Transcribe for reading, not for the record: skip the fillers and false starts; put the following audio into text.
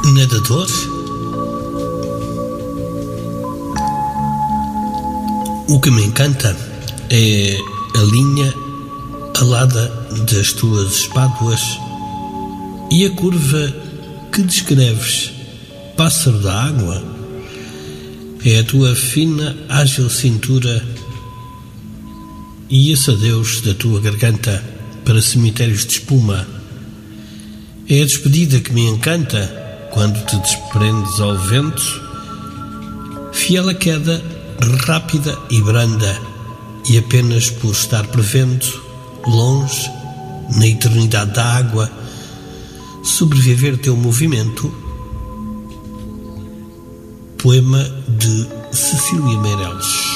Nadador? O que me encanta é a linha alada das tuas espáduas e a curva que descreves, pássaro da água. É a tua fina, ágil cintura e esse adeus da tua garganta para cemitérios de espuma. É a despedida que me encanta quando te desprendes ao vento, fiel à queda, rápida e branda, e apenas por estar prevendo, longe, na eternidade da água, sobreviver teu movimento. Poema de Cecília Meirelles.